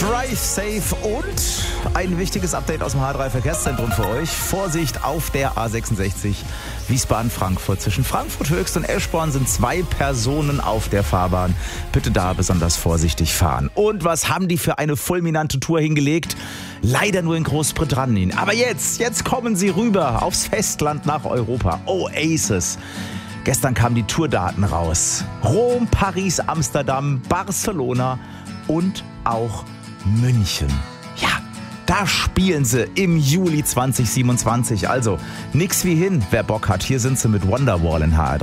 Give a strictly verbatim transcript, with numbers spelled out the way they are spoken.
Drive Safe und ein wichtiges Update aus dem H drei Verkehrszentrum für euch. Vorsicht auf der A sechsundsechzig Wiesbaden-Frankfurt. Zwischen Frankfurt Höchst und Eschborn sind zwei Personen auf der Fahrbahn. Bitte da besonders vorsichtig fahren. Und was haben die für eine fulminante Tour hingelegt? Leider nur in Großbritannien. Aber jetzt, jetzt kommen sie rüber aufs Festland nach Europa. Oasis. Gestern kamen die Tourdaten raus. Rom, Paris, Amsterdam, Barcelona und auch München. Ja, da spielen sie im Juli zwanzig siebenundzwanzig. Also nix wie hin, wer Bock hat. Hier sind sie mit Wonderwall in H R drei.